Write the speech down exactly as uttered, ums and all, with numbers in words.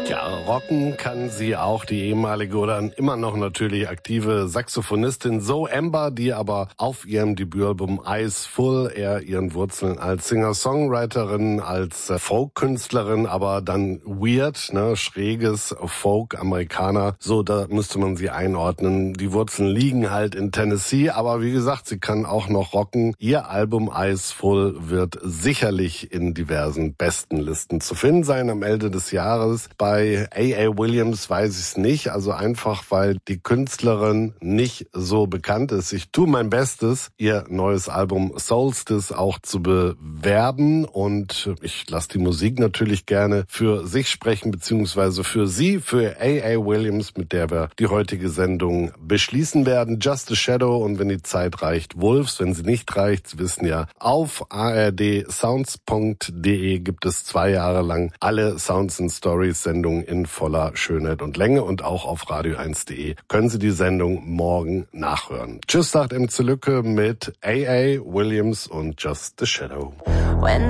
Ja, rocken kann sie auch, die ehemalige oder immer noch natürlich aktive Saxophonistin Zoe Amber, die aber auf ihrem Debütalbum Eyes Full eher ihren Wurzeln als Singer-Songwriterin, als Folk-Künstlerin, aber dann weird, ne, schräges Folk-Amerikaner, so da müsste man sie einordnen. Die Wurzeln liegen halt in Tennessee, aber wie gesagt, sie kann auch noch rocken. Ihr Album Eyes Full wird sicherlich in diversen Bestenlisten zu finden sein am Ende des Jahres. Bei A A. Williams weiß ich es nicht, also einfach, weil die Künstlerin nicht so bekannt ist. Ich tue mein Bestes, ihr neues Album Solstice auch zu bewerben und ich lasse die Musik natürlich gerne für sich sprechen, beziehungsweise für sie, für A A. Williams, mit der wir die heutige Sendung beschließen werden. Just a Shadow und wenn die Zeit reicht, Wolves. Wenn sie nicht reicht, Sie wissen ja, auf a r d sounds punkt d e gibt es zwei Jahre lang alle Sounds and Stories Sendungen in voller Schönheit und Länge und auch auf radio eins punkt d e können Sie die Sendung morgen nachhören. Tschüss, sagt M C Lücke mit A A. Williams und Just a Shadow. When